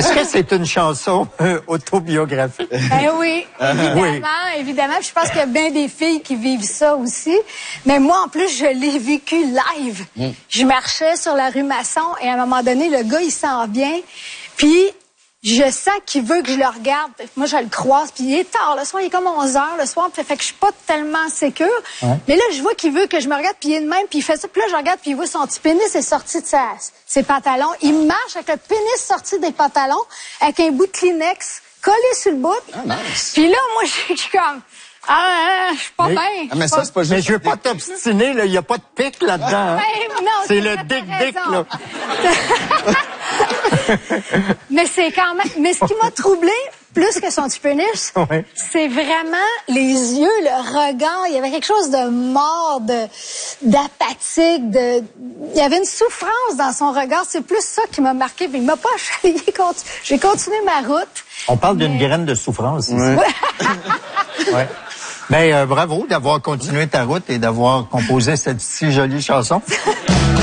Est-ce que c'est une chanson autobiographique? Ben oui, évidemment, Oui. évidemment. Puis je pense qu'il y a bien des filles qui vivent ça aussi. Mais moi, en plus, je l'ai vécu live. Je marchais sur la rue Masson et à un moment donné, le gars, il s'en vient. Puis je sens qu'il veut que je le regarde. Moi, je le croise. Puis il est tard le soir, il est comme 11 heures le soir. Fait que je suis pas tellement sécure. Ouais. Mais là, je vois qu'il veut que je me regarde. Puis il est de même. Puis il fait ça. Puis là, je regarde. Puis il voit son petit pénis est sorti de ses pantalons. Il marche avec le pénis sorti des pantalons, avec un bout de Kleenex collé sur le bout. Ah, nice. Puis là, moi, je suis comme... je suis pas bien. Ah, mais ça, c'est pas juste... Mais je veux pas t'obstiner, là. Il y a pas de pic là-dedans. Hein? Non, c'est le dick-dick, là. Mais c'est quand même... Mais ce qui m'a troublé plus que son petit pénis, ouais. c'est vraiment les yeux, le regard. Il y avait quelque chose de mort, d'apathique, il y avait une souffrance dans son regard. C'est plus ça qui m'a marqué. Puis il m'a pas chalé. J'ai continué ma route. On parle d'une graine de souffrance ici. Ouais. Ouais. Mais bravo d'avoir continué ta route et d'avoir composé cette si jolie chanson.